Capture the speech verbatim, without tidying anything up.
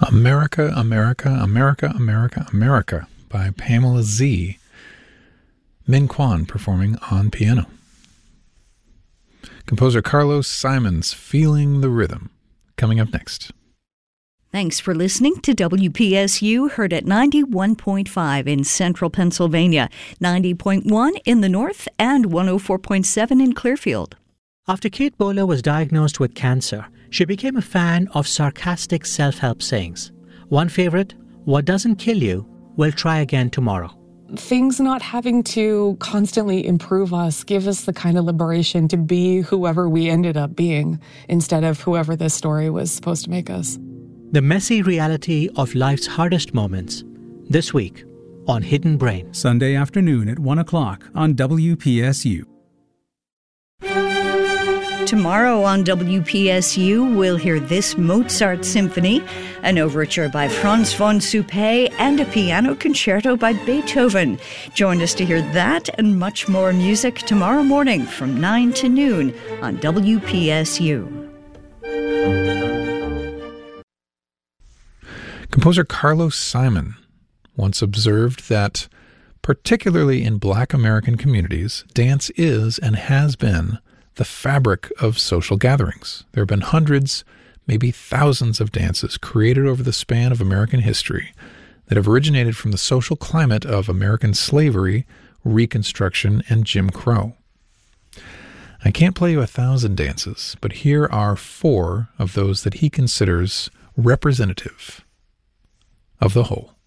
America, America, America, America, America by Pamela Z. Min Kwan performing on piano. Composer Carlos Simons, Feeling the Rhythm, coming up next. Thanks for listening to W P S U, heard at ninety-one point five in central Pennsylvania, ninety point one in the north, and one oh four point seven in Clearfield. After Kate Bowler was diagnosed with cancer, she became a fan of sarcastic self-help sayings. One favorite, "What doesn't kill you will try again tomorrow." Things not having to constantly improve us give us the kind of liberation to be whoever we ended up being instead of whoever this story was supposed to make us. The messy reality of life's hardest moments, this week on Hidden Brain. Sunday afternoon at one o'clock on W P S U. Tomorrow on W P S U, we'll hear this Mozart symphony, an overture by Franz von Suppé, and a piano concerto by Beethoven. Join us to hear that and much more music tomorrow morning from nine to noon on W P S U. Composer Carlos Simon once observed that, particularly in Black American communities, dance is and has been the fabric of social gatherings. There have been hundreds, maybe thousands of dances created over the span of American history that have originated from the social climate of American slavery, Reconstruction, and Jim Crow. I can't play you a thousand dances, but here are four of those that he considers representative of the whole.